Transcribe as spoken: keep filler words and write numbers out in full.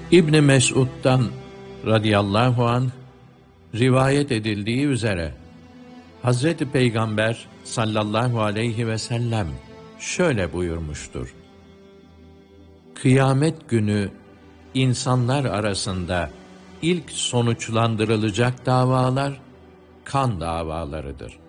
İbn Mes'ud'dan radıyallahu anh rivayet edildiği üzere Hazreti Peygamber sallallahu aleyhi ve sellem şöyle buyurmuştur: Kıyamet günü insanlar arasında ilk sonuçlandırılacak davalar kan davalarıdır.